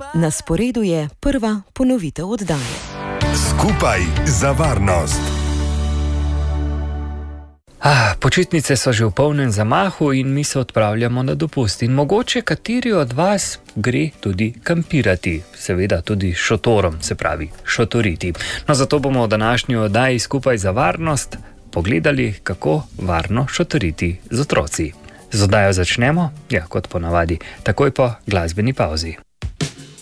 Na sporedu je prva ponovitev oddaje. Skupaj za varnost. Počitnice so že v polnem zamahu in mi se odpravljamo na dopust. In mogoče kateri od vas gre tudi kampirati, seveda tudi šotorom, se pravi šotoriti. No, zato bomo v današnji oddaji Skupaj za varnost pogledali, kako varno šotoriti z otroci. Z oddajo začnemo, kot ponavadi, takoj po glasbeni pauzi.